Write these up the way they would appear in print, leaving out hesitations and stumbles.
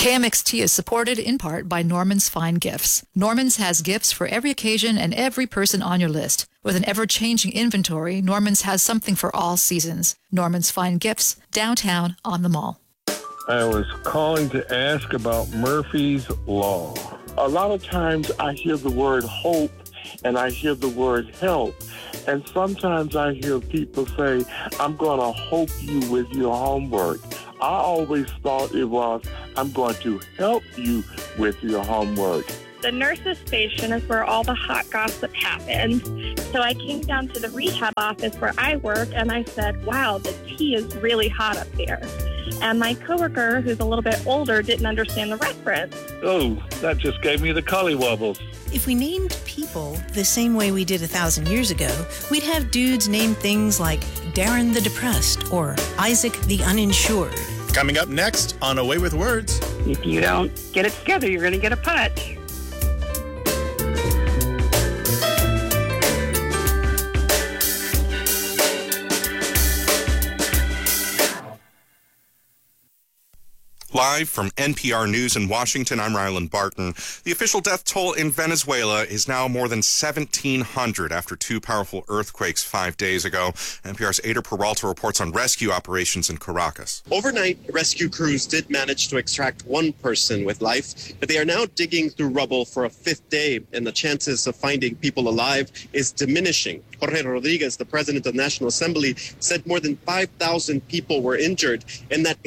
KMXT is supported in part by Norman's Fine Gifts. Norman's has gifts for every occasion and every person on your list. With an ever-changing inventory, Norman's has something for all seasons. Norman's Fine Gifts, downtown on the Mall. I was calling to ask about Murphy's Law. A lot of times I hear the word hope and I hear the word help. And sometimes I hear people say, I'm going to help you with your homework. I always thought it was, I'm going to help you with your homework. The nurse's station is where all the hot gossip happens. So I came down to the rehab office where I work, and I said, wow, the tea is really hot up there. And my coworker, who's a little bit older, didn't understand the reference. Oh, that just gave me the collywobbles. If we named people the same way we did 1,000 years ago, we'd have dudes named things like Darren the Depressed or Isaac the Uninsured. Coming up next on Away with Words. If you don't get it together, you're going to get a punch. Live from NPR News in Washington, I'm Ryland Barton. The official death toll in Venezuela is now more than 1,700 after two powerful earthquakes 5 days ago. NPR's Ada Peralta reports on rescue operations in Caracas. Overnight, rescue crews did manage to extract one person with life, but they are now digging through rubble for a fifth day, and the chances of finding people alive is diminishing. Jorge Rodriguez, the president of the National Assembly, said more than 5,000 people were injured and that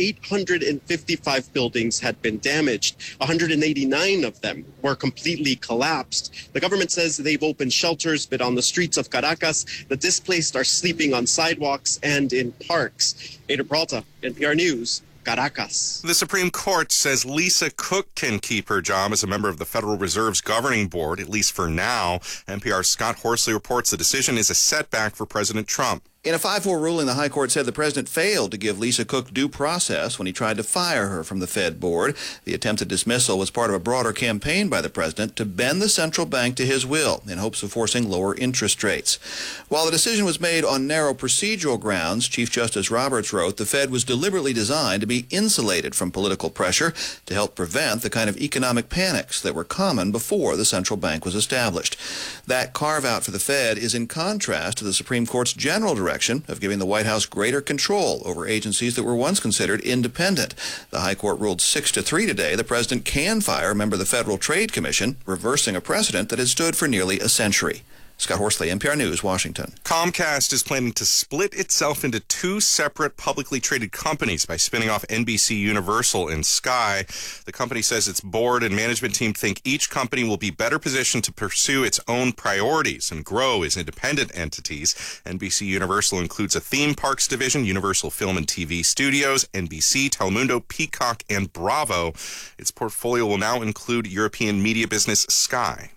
855 buildings had been damaged. 189 of them were completely collapsed. The government says they've opened shelters, but on the streets of Caracas, the displaced are sleeping on sidewalks and in parks. Ada Peralta, NPR News, Caracas. The Supreme Court says Lisa Cook can keep her job as a member of the Federal Reserve's governing board, at least for now. NPR's Scott Horsley reports the decision is a setback for President Trump. In a 5-4 ruling, the High Court said the president failed to give Lisa Cook due process when he tried to fire her from the Fed board. The attempted dismissal was part of a broader campaign by the president to bend the central bank to his will in hopes of forcing lower interest rates. While the decision was made on narrow procedural grounds, Chief Justice Roberts wrote the Fed was deliberately designed to be insulated from political pressure to help prevent the kind of economic panics that were common before the central bank was established. That carve-out for the Fed is in contrast to the Supreme Court's general direction of giving the White House greater control over agencies that were once considered independent. The High Court ruled 6-3 today. The president can fire a member of the Federal Trade Commission, reversing a precedent that has stood for nearly a century. Scott Horsley, NPR News, Washington. Comcast is planning to split itself into two separate publicly traded companies by spinning off NBC Universal and Sky. The company says its board and management team think each company will be better positioned to pursue its own priorities and grow as independent entities. NBC Universal includes a theme parks division, Universal Film and TV Studios, NBC, Telemundo, Peacock, and Bravo. Its portfolio will now include European media business Sky.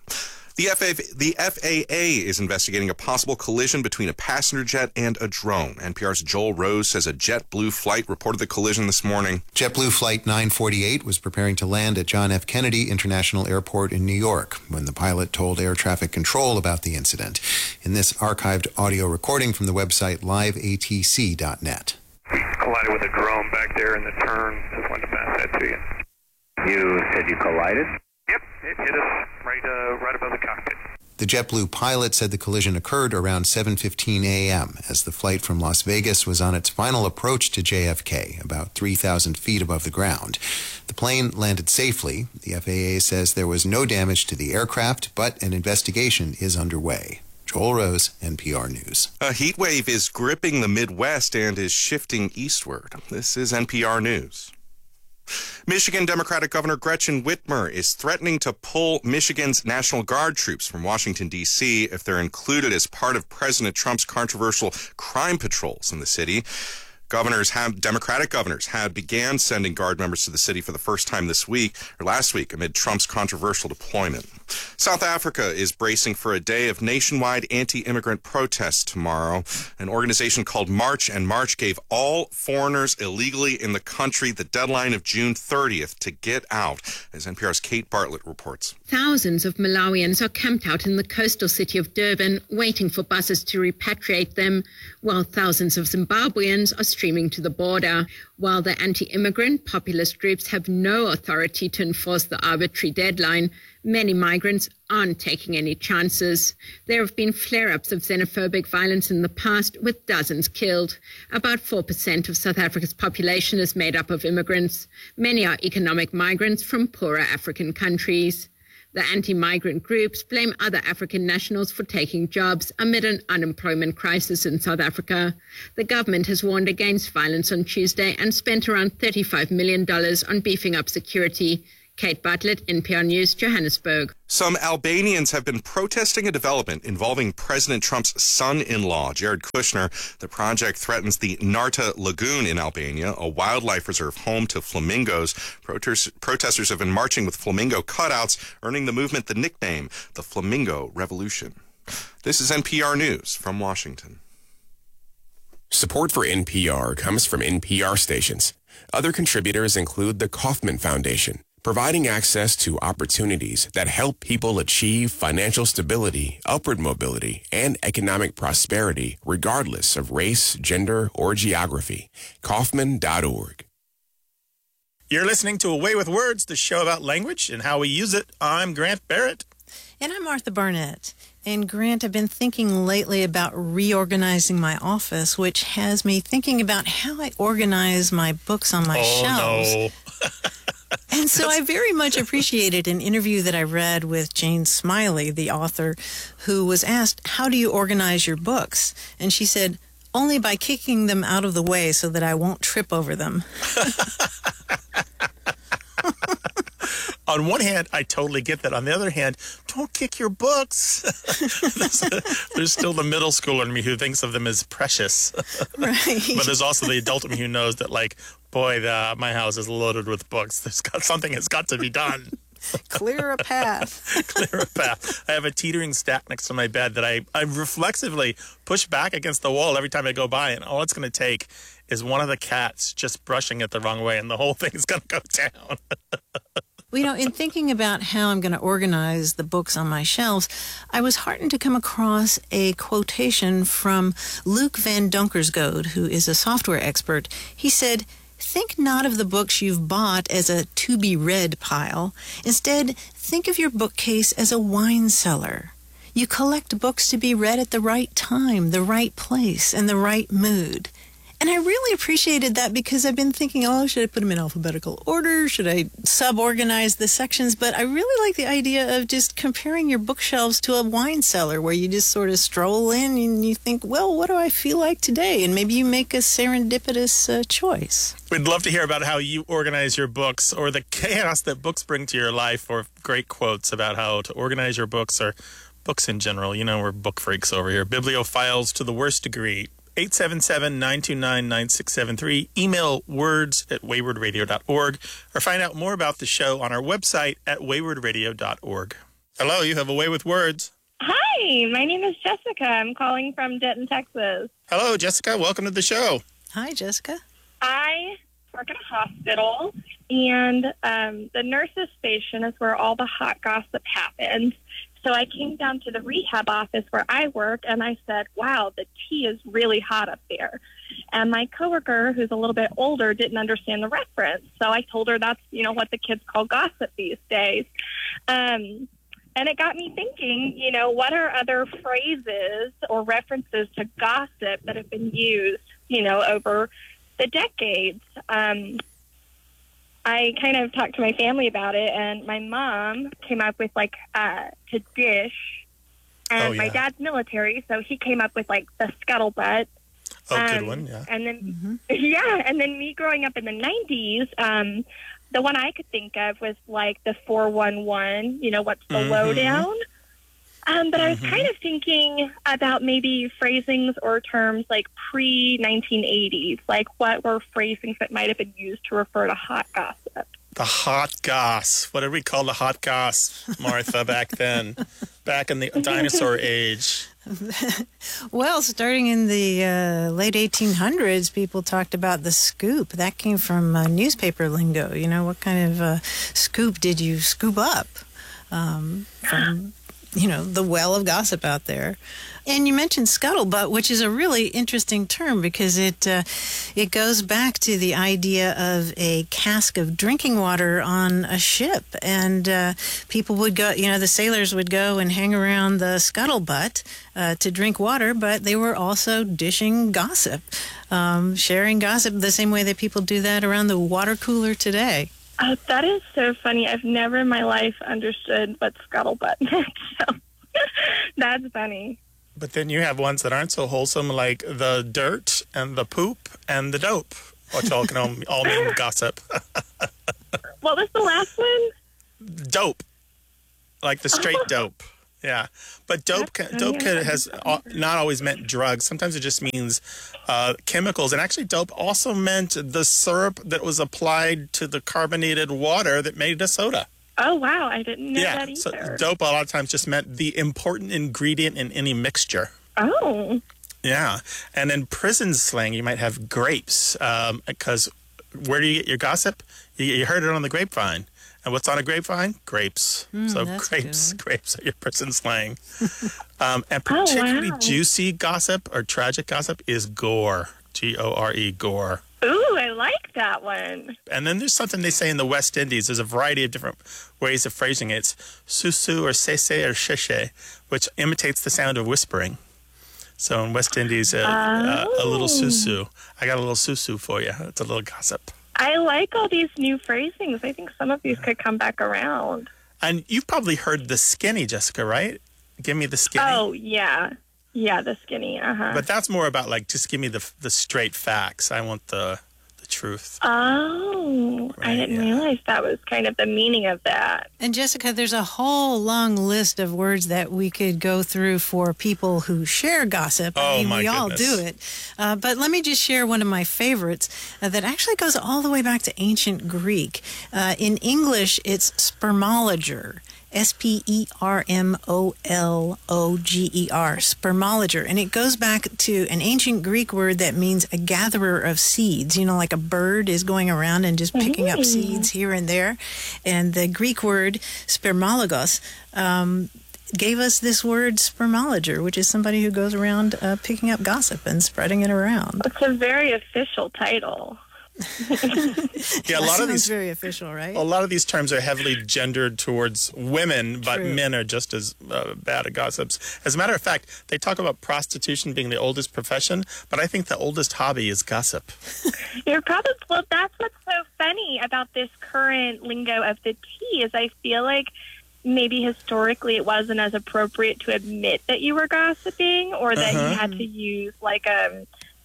The FAA is investigating a possible collision between a passenger jet and a drone. NPR's Joel Rose says a JetBlue flight reported the collision this morning. JetBlue Flight 948 was preparing to land at John F. Kennedy International Airport in New York when the pilot told air traffic control about the incident. In this archived audio recording from the website liveatc.net. Collided with a drone back there in the turn. Just wanted to pass that to you. You said you collided? Yep, it hit us right above the cockpit. The JetBlue pilot said the collision occurred around 7:15 a.m. as the flight from Las Vegas was on its final approach to JFK, about 3,000 feet above the ground. The plane landed safely. The FAA says there was no damage to the aircraft, but an investigation is underway. Joel Rose, NPR News. A heat wave is gripping the Midwest and is shifting eastward. This is NPR News. Michigan Democratic Governor Gretchen Whitmer is threatening to pull Michigan's National Guard troops from Washington, D.C. if they're included as part of President Trump's controversial crime patrols in the city. Democratic governors began sending Guard members to the city for the first time last week, amid Trump's controversial deployment. South Africa is bracing for a day of nationwide anti-immigrant protests tomorrow. An organization called March and March gave all foreigners illegally in the country the deadline of June 30th to get out, as NPR's Kate Bartlett reports. Thousands of Malawians are camped out in the coastal city of Durban, waiting for buses to repatriate them, while thousands of Zimbabweans are streaming to the border. While the anti-immigrant populist groups have no authority to enforce the arbitrary deadline, many migrants aren't taking any chances. There have been flare-ups of xenophobic violence in the past, with dozens killed. About 4% of South Africa's population is made up of immigrants. Many are economic migrants from poorer African countries. The anti-migrant groups blame other African nationals for taking jobs amid an unemployment crisis in South Africa. The government has warned against violence on Tuesday and spent around $35 million on beefing up security. Kate Bartlett, NPR News, Johannesburg. Some Albanians have been protesting a development involving President Trump's son-in-law, Jared Kushner. The project threatens the Narta Lagoon in Albania, a wildlife reserve home to flamingos. Protesters have been marching with flamingo cutouts, earning the movement the nickname the Flamingo Revolution. This is NPR News from Washington. Support for NPR comes from NPR stations. Other contributors include the Kauffman Foundation, providing access to opportunities that help people achieve financial stability, upward mobility, and economic prosperity regardless of race, gender, or geography. Kauffman.org. You're listening to Away with Words, the show about language and how we use it. I'm Grant Barrett. And I'm Martha Barnett. And Grant, I've been thinking lately about reorganizing my office, which has me thinking about how I organize my books on my shelves. No. And so I very much appreciated an interview that I read with Jane Smiley, the author, who was asked, how do you organize your books? And she said, only by kicking them out of the way so that I won't trip over them. On one hand, I totally get that. On the other hand, don't kick your books. There's still the middle schooler in me who thinks of them as precious. Right. But there's also the adult in me who knows that, like, boy, my house is loaded with books. Something has got to be done. Clear a path. Clear a path. I have a teetering stack next to my bed that I reflexively push back against the wall every time I go by, and all it's going to take is one of the cats just brushing it the wrong way, and the whole thing is going to go down. Well, in thinking about how I'm going to organize the books on my shelves, I was heartened to come across a quotation from Luc van Donkersgoed, who is a software expert. He said, think not of the books you've bought as a to-be-read pile. Instead, think of your bookcase as a wine cellar. You collect books to be read at the right time, the right place, and the right mood. And I really appreciated that because I've been thinking, should I put them in alphabetical order? Should I sub-organize the sections? But I really like the idea of just comparing your bookshelves to a wine cellar where you just sort of stroll in and you think, well, what do I feel like today? And maybe you make a serendipitous choice. We'd love to hear about how you organize your books or the chaos that books bring to your life, or great quotes about how to organize your books or books in general. You know, we're book freaks over here. Bibliophiles to the worst degree. 877-929-9673. Email words@waywardradio.org or find out more about the show on our website at waywardradio.org. Hello, you have a Way with Words. Hi, my name is Jessica. I'm calling from Denton, Texas. Hello, Jessica. Welcome to the show. Hi, Jessica. I work at a hospital, and the nurses' station is where all the hot gossip happens. So I came down to the rehab office where I work, and I said, wow, the tea is really hot up there. And my coworker, who's a little bit older, didn't understand the reference. So I told her that's, what the kids call gossip these days. And it got me thinking, what are other phrases or references to gossip that have been used, over the decades? I kind of talked to my family about it, and my mom came up with, to dish. And my dad's military, so he came up with, the scuttlebutt. Oh, good one, yeah. And then, and then me growing up in the 90s, the one I could think of was, the 411, what's the lowdown? But I was kind of thinking about maybe phrasings or terms pre-1980s, what were phrasings that might have been used to refer to hot gossip? The hot goss. What did we call the hot goss, Martha, back then? Back in the dinosaur age. Well, starting in the late 1800s, people talked about the scoop. That came from newspaper lingo. What kind of scoop did you scoop up? From the well of gossip out there. And you mentioned scuttlebutt, which is a really interesting term because it goes back to the idea of a cask of drinking water on a ship. And people would go, the sailors would go and hang around the scuttlebutt to drink water, but they were also dishing gossip, sharing gossip the same way that people do that around the water cooler today. That is so funny. I've never in my life understood what scuttlebutt meant, so that's funny. But then you have ones that aren't so wholesome, like the dirt and the poop and the dope, which all can all mean gossip. What was the last one? Dope, like the straight dope. Yeah, but dope has not always meant drugs. Sometimes it just means chemicals. And actually, dope also meant the syrup that was applied to the carbonated water that made a soda. Oh, wow. I didn't know that either. So dope a lot of times just meant the important ingredient in any mixture. Oh. Yeah. And in prison slang, you might have grapes, because where do you get your gossip? You heard it on the grapevine. And what's on a grapevine? Grapes. So grapes are your prison slang. And particularly juicy gossip or tragic gossip is gore. G-O-R-E, gore. Ooh, I like that one. And then there's something they say in the West Indies. There's a variety of different ways of phrasing it. It's susu or sese or sheshe, which imitates the sound of whispering. So in West Indies, a little susu. I got a little susu for you. It's a little gossip. I like all these new phrasings. I think some of these could come back around. And you've probably heard the skinny, Jessica, right? Give me the skinny. Oh, yeah. Yeah, the skinny, But that's more about, like, just give me the straight facts. I want the truth. Oh, right, I didn't realize that was kind of the meaning of that. And Jessica, there's a whole long list of words that we could go through for people who share gossip. We all do it. But let me just share one of my favorites that actually goes all the way back to ancient Greek. In English, it's spermologer. S-P-E-R-M-O-L-O-G-E-R, spermologer. And it goes back to an ancient Greek word that means a gatherer of seeds. Like a bird is going around and just picking up seeds here and there. And the Greek word spermologos gave us this word spermologer, which is somebody who goes around picking up gossip and spreading it around. It's a very official title. Yeah, a lot of these very official, right? A lot of these terms are heavily gendered towards women, but men are just as bad at gossips. As a matter of fact, they talk about prostitution being the oldest profession, but I think the oldest hobby is gossip. You're probably that's what's so funny about this current lingo of the tea is I feel like maybe historically it wasn't as appropriate to admit that you were gossiping or that you had to use like a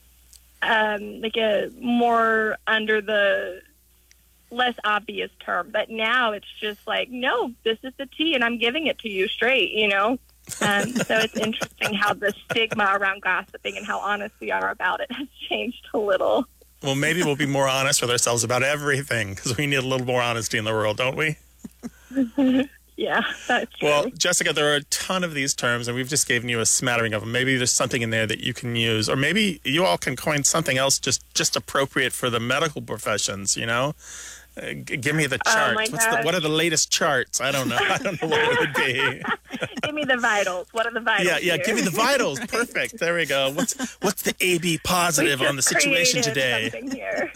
more under the less obvious term. But now it's just like, no, this is the tea and I'm giving it to you straight, So it's interesting how the stigma around gossiping and how honest we are about it has changed a little. Well, maybe we'll be more honest with ourselves about everything because we need a little more honesty in the world, don't we? Yeah, that's true. Well, Jessica, there are a ton of these terms, and we've just given you a smattering of them. Maybe there's something in there that you can use, or maybe you all can coin something else just appropriate for the medical professions, Give me the charts. What are the latest charts? I don't know. I don't know what it would be. Give me the vitals. What are the vitals? Yeah, give me the vitals. Perfect. There we go. What's the AB positive on the situation today? Here.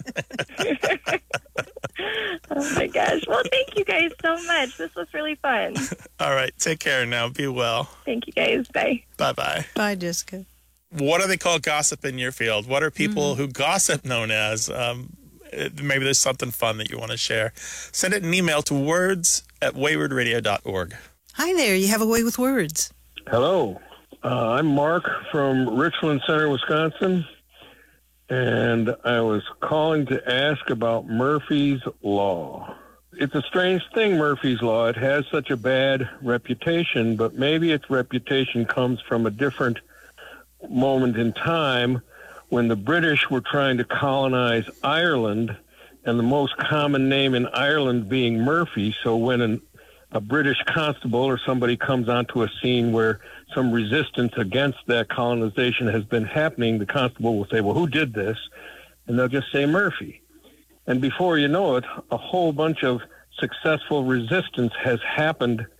Oh my gosh. Well, thank you guys so much. This was really fun. All right. Take care now. Be well. Thank you guys. Bye. Bye-bye. Bye, Jessica. What do they call gossip in your field? What are people who gossip known as? Maybe there's something fun that you want to share. Send it an email to words@waywardradio.org. Hi there. You have a way with words. Hello. I'm Mark from Richland Center, Wisconsin. And I was calling to ask about Murphy's Law. It's a strange thing, Murphy's Law. It has such a bad reputation, but maybe its reputation comes from a different moment in time when the British were trying to colonize Ireland, and the most common name in Ireland being Murphy. So when a British constable or somebody comes onto a scene where some resistance against that colonization has been happening, the constable will say, well, who did this? And they'll just say Murphy. And before you know it, a whole bunch of successful resistance has happened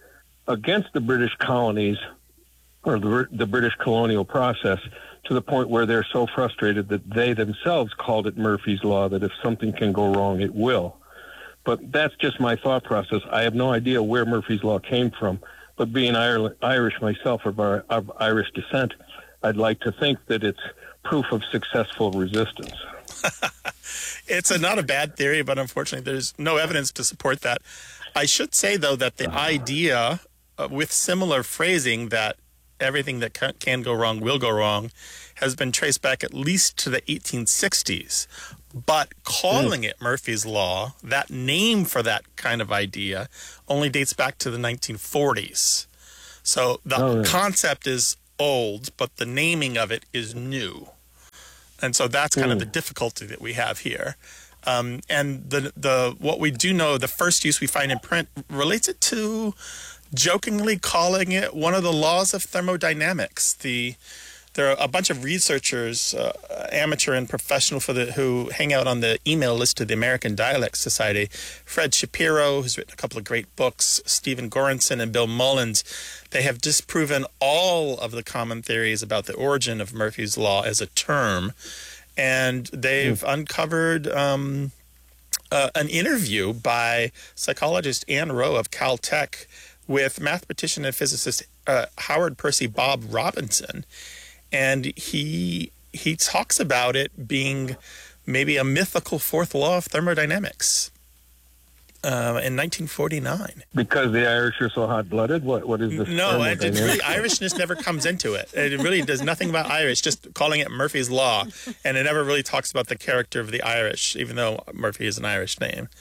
against the British colonies or the British colonial process, to the point where they're so frustrated that they themselves called it Murphy's Law, that if something can go wrong, it will. But that's just my thought process. I have no idea where Murphy's Law came from, but being Irish myself, of Irish descent, I'd like to think that it's proof of successful resistance. It's not a bad theory, but unfortunately there's no evidence to support that. I should say, though, that the idea with similar phrasing that everything that can go wrong will go wrong has been traced back at least to the 1860s. But calling it Murphy's Law, that name for that kind of idea, only dates back to the 1940s. So the concept is old, but the naming of it is new. And so that's kind of the difficulty that we have here. And the what we do know, the first use we find in print relates it to jokingly calling it one of the laws of thermodynamics. There are a bunch of researchers, amateur and professional, who hang out on the email list of the American Dialect Society. Fred Shapiro, who's written a couple of great books, Stephen Goranson and Bill Mullins. They have disproven all of the common theories about the origin of Murphy's Law as a term. And they've uncovered an interview by psychologist Ann Rowe of Caltech with mathematician and physicist Howard Percy Bob Robinson. And he talks about it being maybe a mythical fourth law of thermodynamics in 1949. Because the Irish are so hot-blooded? What is this? No, it's really, Irishness never comes into it. It really does nothing about Irish, just calling it Murphy's Law. And it never really talks about the character of the Irish, even though Murphy is an Irish name.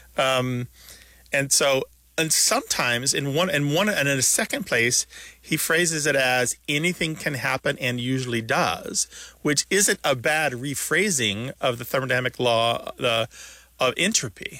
And sometimes in a second place, he phrases it as anything can happen and usually does, which isn't a bad rephrasing of the thermodynamic law of entropy.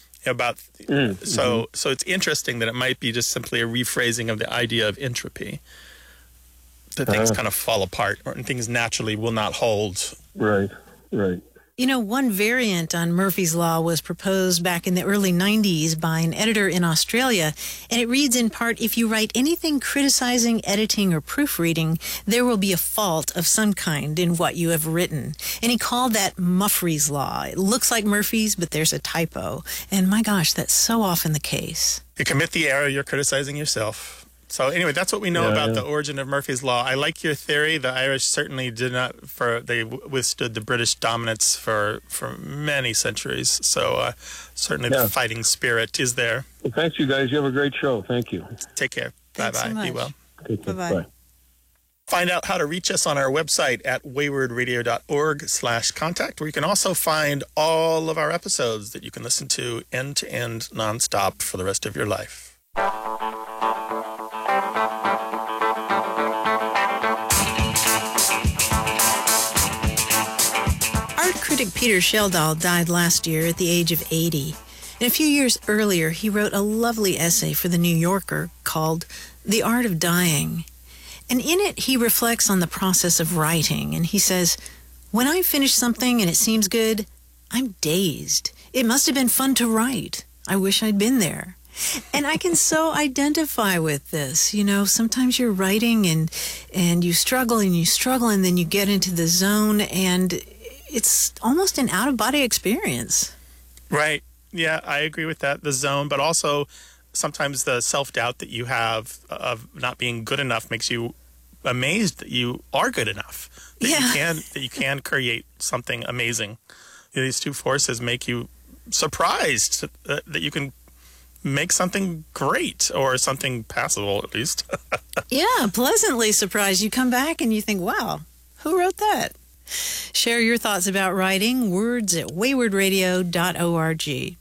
So it's interesting that it might be just simply a rephrasing of the idea of entropy, that things kind of fall apart or things naturally will not hold. Right. You know, one variant on Murphy's Law was proposed back in the early 90s by an editor in Australia, and it reads in part, if you write anything criticizing, editing, or proofreading, there will be a fault of some kind in what you have written. And he called that Murphy's Law. It looks like Murphy's, but there's a typo. And my gosh, that's so often the case. You commit the error, you're criticizing yourself. So anyway, that's what we know about the origin of Murphy's Law. I like your theory. The Irish certainly did not, they withstood the British dominance for many centuries. So certainly the fighting spirit is there. Well, thanks, you guys. You have a great show. Thank you. Take care. Bye-bye. So Be well. Bye-bye. Bye. Find out how to reach us on our website at waywardradio.org/contact, where you can also find all of our episodes that you can listen to end-to-end nonstop for the rest of your life. Critic Peter Schjeldahl died last year at the age of 80. And a few years earlier, he wrote a lovely essay for The New Yorker called The Art of Dying. And in it, he reflects on the process of writing. And he says, when I finish something and it seems good, I'm dazed. It must have been fun to write. I wish I'd been there. And I can so identify with this. You know, sometimes you're writing and you struggle and then you get into the zone, and it's almost an out-of-body experience. Right. Yeah, I agree with that. The zone, but also sometimes the self-doubt that you have of not being good enough makes you amazed that you are good enough. That you can create something amazing. These two forces make you surprised that you can make something great, or something passable at least. Yeah, pleasantly surprised. You come back and you think, wow, who wrote that? Share your thoughts about writing, words at waywardradio.org.